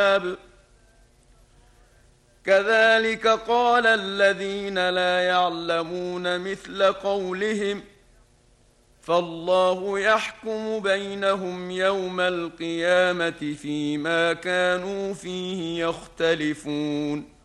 كذلك قال الذين لا يعلمون مثل قولهم فالله يحكم بينهم يوم القيامة فيما كانوا فيه يختلفون